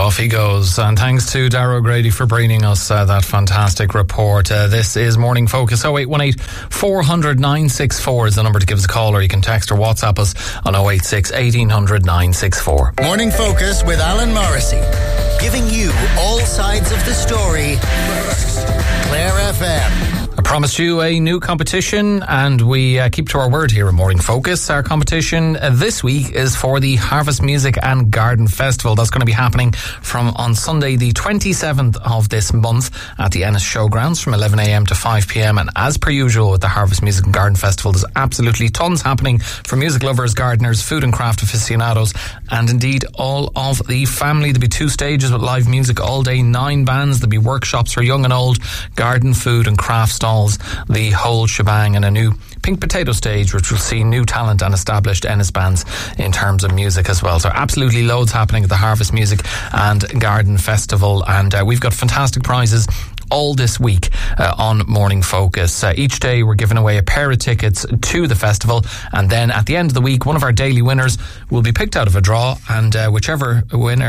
Off he goes. And thanks to Darragh O'Grady for bringing us that fantastic report. This is Morning Focus. 0818 400 964 is the number to give us a call, or you can text or WhatsApp us on 086 1800 964. Morning Focus with Alan Morrissey, giving you all sides of the story. First, Clare FM. I promised you a new competition, and we keep to our word here at Morning Focus. Our competition this week is for the Harvest Music and Garden Festival. That's going to be happening from on Sunday the 27th of this month at the Ennis Showgrounds from 11am to 5pm. And as per usual with the Harvest Music and Garden Festival, there's absolutely tons happening for music lovers, gardeners, food and craft aficionados, and indeed all of the family. There'll be 2 stages with live music all day, 9 bands. There'll be workshops for young and old, garden, food and craft stalls, the whole shebang, and a new Pink Potato stage which will see new talent and established Ennis bands in terms of music as well. So absolutely loads happening at the Harvest Music and Garden Festival, and we've got fantastic prizes all this week on Morning Focus. Each day we're giving away a pair of tickets to the festival, and then at the end of the week one of our daily winners will be picked out of a draw, and whichever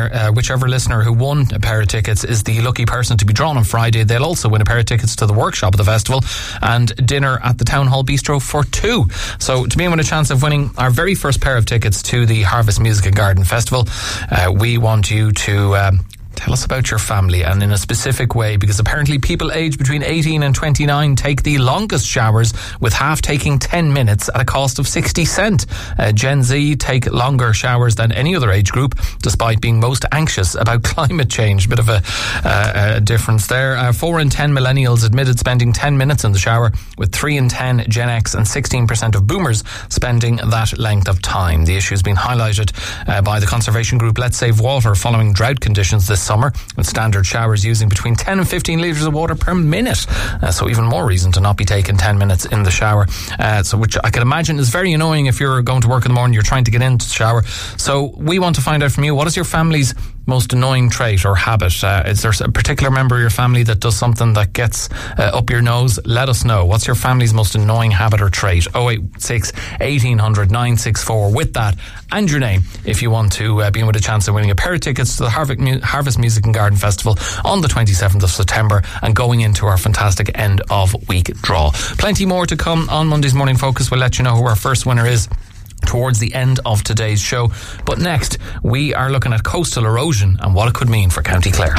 listener who won a pair of tickets is the lucky person to be drawn on Friday. They'll also win a pair of tickets to the workshop of the festival and dinner at the Town Hall Bistro for 2. So to be in with a chance of winning our very first pair of tickets to the Harvest Music and Garden Festival, we want you to tell us about your family, and in a specific way, because apparently people aged between 18 and 29 take the longest showers, with half taking 10 minutes at a cost of 60 cents. Gen Z take longer showers than any other age group, despite being most anxious about climate change. Bit of a difference there. 4 in 10 millennials admitted spending 10 minutes in the shower, with 3 in 10 Gen X and 16% of boomers spending that length of time. The issue has been highlighted by the conservation group Let's Save Water following drought conditions this summer, with standard showers using between 10 and 15 litres of water per minute. So even more reason to not be taking 10 minutes in the shower. So which I can imagine is very annoying if you're going to work in the morning, you're trying to get into the shower. So we want to find out from you, what is your family's most annoying trait or habit? Is there a particular member of your family that does something that gets up your nose? Let us know. What's your family's most annoying habit or trait? 086 1800 964 with that and your name if you want to be in with a chance of winning a pair of tickets to the Harvest Music and Garden Festival on the 27th of September and going into our fantastic end of week draw. Plenty more to come on Monday's Morning Focus. We'll let you know who our first winner is towards the end of today's show. But next, we are looking at coastal erosion and what it could mean for County Clare.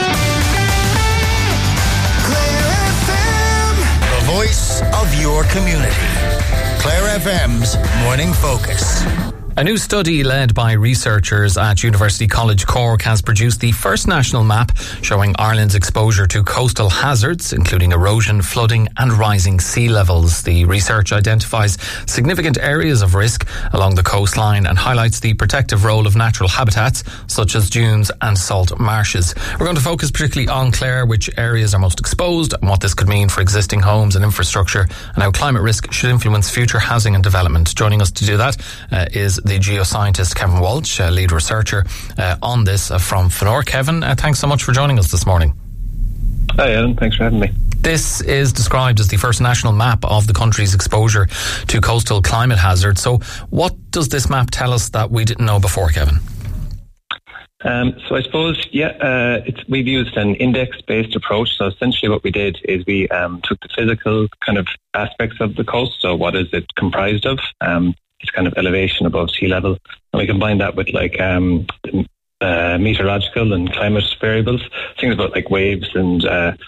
Clare FM, the voice of your community. Clare FM's Morning Focus. A new study led by researchers at University College Cork has produced the first national map showing Ireland's exposure to coastal hazards, including erosion, flooding and rising sea levels. The research identifies significant areas of risk along the coastline and highlights the protective role of natural habitats such as dunes and salt marshes. We're going to focus particularly on Clare, which areas are most exposed and what this could mean for existing homes and infrastructure, and how climate risk should influence future housing and development. Joining us to do that is the geoscientist Kevin Walsh, lead researcher on this from Fenor. Kevin, thanks so much for joining us this morning. Hi Alan, thanks for having me. This is described as the first national map of the country's exposure to coastal climate hazards. So what does this map tell us that we didn't know before, Kevin? So I suppose, we've used an index-based approach. So essentially what we did is we took the physical kind of aspects of the coast. So what is it comprised of? It's kind of elevation above sea level. And we combine that with meteorological and climate variables, things about like waves and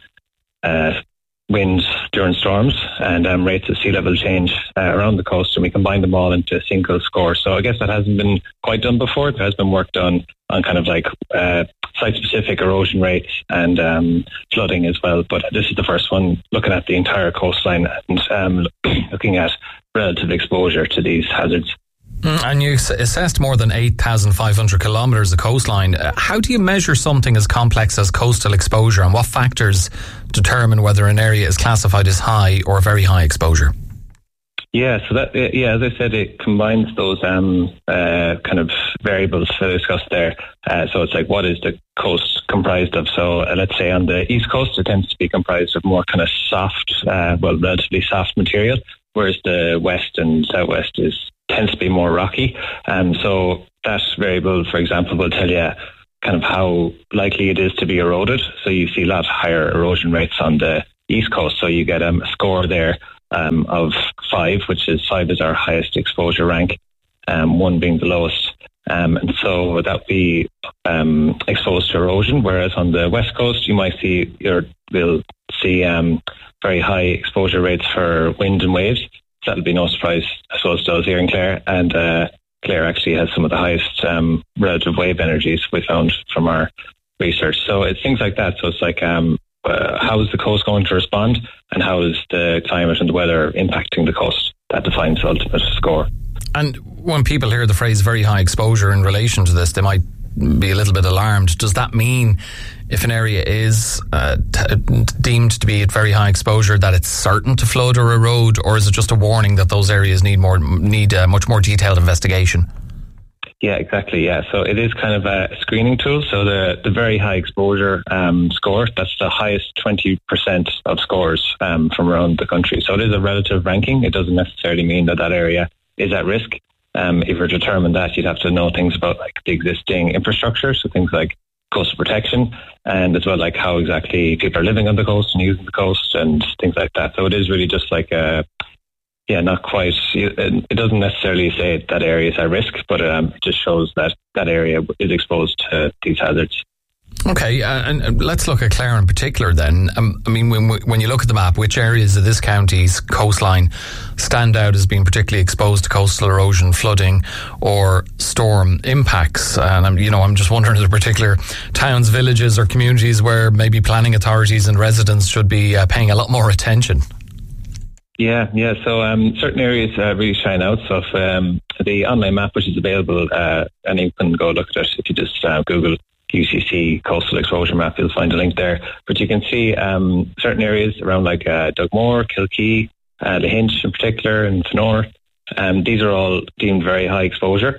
winds during storms and rates of sea level change around the coast, and we combine them all into a single score. So I guess that hasn't been quite done before. There has been work done on kind of like site-specific erosion rates and flooding as well, but this is the first one looking at the entire coastline and looking at relative exposure to these hazards. And you assessed more than 8,500 kilometres of coastline. How do you measure something as complex as coastal exposure, and what factors determine whether an area is classified as high or very high exposure? Yeah, so that, as I said, it combines those kind of variables that I discussed there. So it's like, what is the coast comprised of? So let's say on the east coast, it tends to be comprised of more kind of soft, relatively soft material, whereas the west and southwest tends to be more rocky. So that variable, for example, will tell you kind of how likely it is to be eroded. So you see a lot higher erosion rates on the east coast. So you get a score there of 5, which is 5 is our highest exposure rank, 1 being the lowest. And so that would be exposed to erosion, whereas on the west coast you might see we'll see very high exposure rates for wind and waves. So that'll be no surprise, I suppose, to us here in Clare. And Clare actually has some of the highest relative wave energies we found from our research. So it's things like that. So it's like how is the coast going to respond, and how is the climate and the weather impacting the coast? That defines the ultimate score. And when people hear the phrase very high exposure in relation to this, they might be a little bit alarmed. Does that mean if an area is deemed to be at very high exposure that it's certain to flood or erode, or is it just a warning that those areas need much more detailed investigation? Yeah, exactly. Yeah, so it is kind of a screening tool. So the very high exposure score, that's the highest 20% of scores from around the country. So it is a relative ranking. It doesn't necessarily mean that area is at risk. If you're determined that, you'd have to know things about like the existing infrastructure, so things like coastal protection, and as well like how exactly people are living on the coast and using the coast and things like that. So it is really just like not quite. It doesn't necessarily say that area is at risk, but it just shows that area is exposed to these hazards. Okay, and let's look at Clare in particular then. I mean, when you look at the map, which areas of this county's coastline stand out as being particularly exposed to coastal erosion, flooding or storm impacts? And I'm just wondering, are there particular towns, villages or communities where maybe planning authorities and residents should be paying a lot more attention? Yeah. So certain areas really shine out. So if, the online map, which is available, and you can go look at it if you just Google UCC coastal exposure map, you'll find a link there. But you can see certain areas around like Dugmore, Kilkee, Lahinch in particular, and Fenor. These are all deemed very high exposure.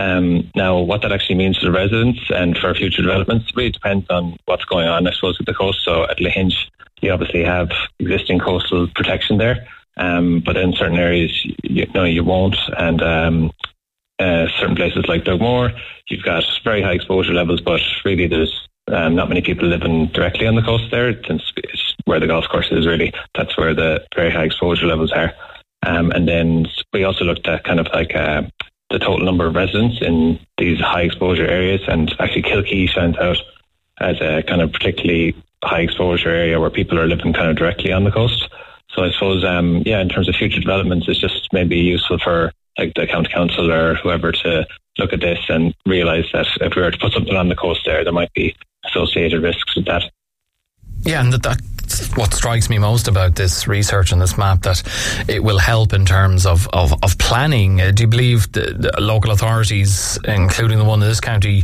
Now, what that actually means to the residents and for future developments really depends on what's going on, I suppose, at the coast. So at Lahinch, you obviously have existing coastal protection there, but in certain areas, you won't. And certain places like Dugmore, you've got very high exposure levels, but really there's not many people living directly on the coast there. It's where the golf course is, really. That's where the very high exposure levels are. And then we also looked at kind of like the total number of residents in these high exposure areas, and actually Kilkee shines out as a kind of particularly high exposure area where people are living kind of directly on the coast. So I suppose, in terms of future developments, it's just maybe useful for like the county council or whoever to look at this and realise that if we were to put something on the coast there might be associated risks with that. Yeah, and that's what strikes me most about this research and this map, that it will help in terms of planning. Do you believe the local authorities, including the one in this county,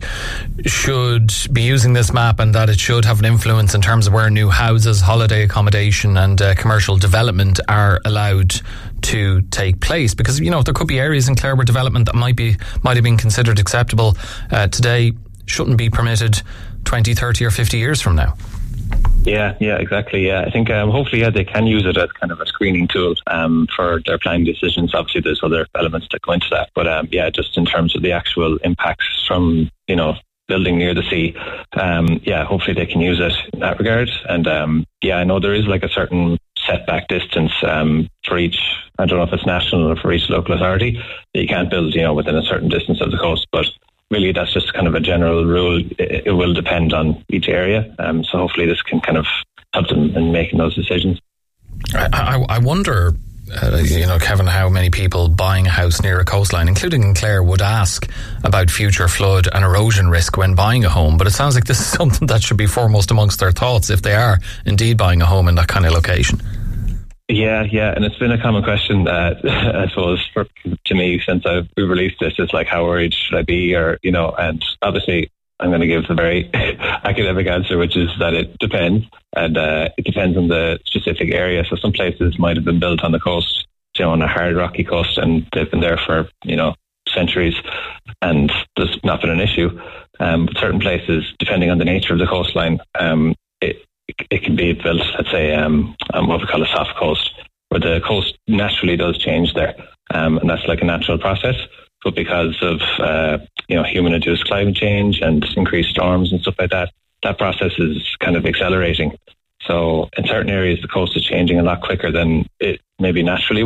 should be using this map, and that it should have an influence in terms of where new houses, holiday accommodation and commercial development are allowed to take place? Because, there could be areas in Clare where development that might have been considered acceptable today shouldn't be permitted 20, 30 or 50 years from now. Yeah, exactly. Yeah, I think hopefully they can use it as kind of a screening tool for their planning decisions. Obviously, there's other elements that go into that, but just in terms of the actual impacts from building near the sea, hopefully they can use it in that regard. And I know there is like a certain setback distance for each. I don't know if it's national or for each local authority that you can't build within a certain distance of the coast, but really, that's just kind of a general rule. It will depend on each area. So hopefully this can kind of help them in making those decisions. I wonder, Kevin, how many people buying a house near a coastline, including in Clare, would ask about future flood and erosion risk when buying a home. But it sounds like this is something that should be foremost amongst their thoughts if they are indeed buying a home in that kind of location. Yeah, and it's been a common question, I suppose, to me since we released this. It's like, how worried should I be? Or, and obviously I'm going to give the very academic answer, which is that it depends. And it depends on the specific area. So some places might have been built on the coast, on a hard, rocky coast, and they've been there for, centuries, and there's not been an issue. But certain places, depending on the nature of the coastline, it can be built, let's say, on what we call a soft coast, where the coast naturally does change there. And that's like a natural process. but because of human-induced climate change and increased storms and stuff like that, that process is kind of accelerating. So in certain areas, the coast is changing a lot quicker than it maybe naturally